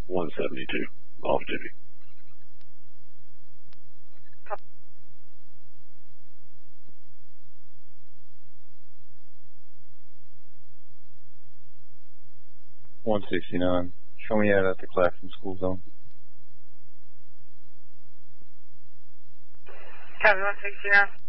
172, off duty. $169. Show me out at the Claxton school zone. Copy 169.